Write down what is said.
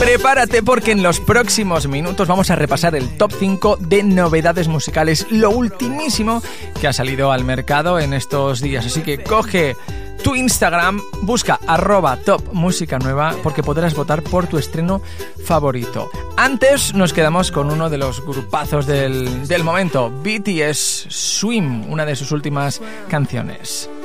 prepárate porque en los próximos minutos vamos a repasar el top 5 de novedades musicales, lo ultimísimo que ha salido al mercado en estos días. Así que coge tu Instagram, busca @topmusicanueva porque podrás votar por tu estreno favorito. Antes nos quedamos con uno de los grupazos del momento, BTS Swim, una de sus últimas canciones.